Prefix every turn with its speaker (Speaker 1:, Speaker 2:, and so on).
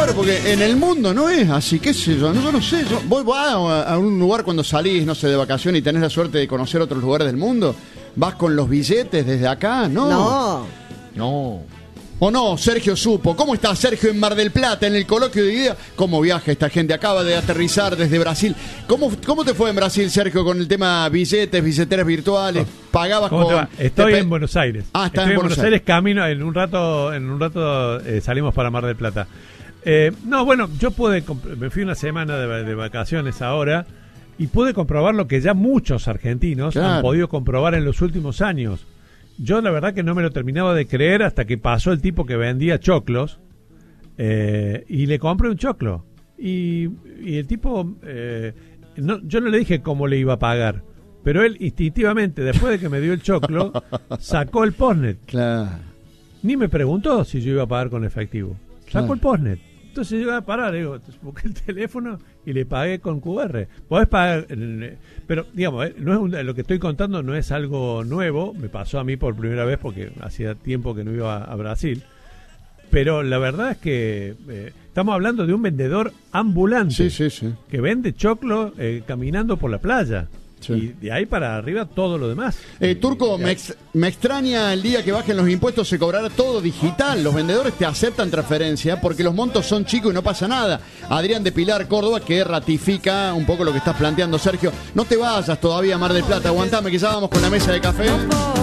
Speaker 1: Claro, porque en el mundo no es así, qué sé yo, no, yo no sé. Vos vas a un lugar cuando salís, no sé, de vacaciones y tenés la suerte de conocer otros lugares del mundo. ¿Vas con los billetes desde acá? No. ¿O no? Sergio supo. ¿Cómo está Sergio en Mar del Plata, en el coloquio de ideas? ¿Cómo viaja esta gente? Acaba de aterrizar desde Brasil. ¿Cómo te fue en Brasil, Sergio, con el tema billetes, billeteras virtuales? ¿Pagabas
Speaker 2: ¿Cómo
Speaker 1: con...?
Speaker 2: te va? Estoy en Buenos Aires.
Speaker 1: Está
Speaker 2: en Buenos Aires, camino, en un rato salimos para Mar del Plata. No, bueno, me fui una semana de vacaciones ahora y pude comprobar lo que ya muchos argentinos han podido comprobar en los últimos años. Yo la verdad que no me lo terminaba de creer hasta que pasó el tipo que vendía choclos y le compré un choclo. Y el tipo, yo no le dije cómo le iba a pagar, pero él instintivamente, después de que me dio el choclo, sacó el postnet.
Speaker 1: Claro.
Speaker 2: Ni me preguntó si yo iba a pagar con efectivo. Sacó el postnet. Entonces yo iba a parar, busqué el teléfono y le pagué con QR. Podés pagar, pero digamos, lo que estoy contando no es algo nuevo, me pasó a mí por primera vez porque hacía tiempo que no iba a Brasil, pero la verdad es que estamos hablando de un vendedor ambulante que vende choclo caminando por la playa. Sí. Y de ahí para arriba todo lo demás.
Speaker 1: Turco, me extraña el día que bajen los impuestos se cobrará todo digital. Los vendedores te aceptan transferencia porque los montos son chicos y no pasa nada. Adrián de Pilar, Córdoba, que ratifica un poco lo que estás planteando, Sergio. No te vayas todavía a Mar del Plata, aguantame que ya vamos con la mesa de café.